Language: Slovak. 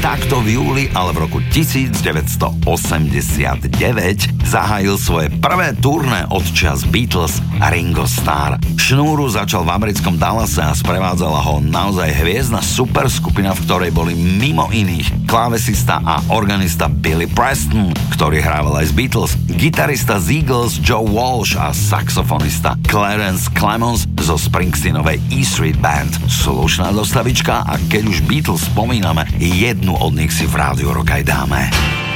takto v júli, ale v roku 1989 zahájil svoje prvé turné od čias Beatles Ringo Starr. Šnúru začal v americkom Dallase a sprevádzala ho naozaj hviezdna superskupina, v ktorej boli mimo iných klávesista a organista Billy Preston, ktorý hrával aj z Beatles, gitarista z Eagles Joe Walsh a saxofonista Clarence Clemons zo Springsteenovej E Street Band. Slušná dostavička a keď už Beatles spomíname, jednu od nich si v Rádiu Rock aj dáme.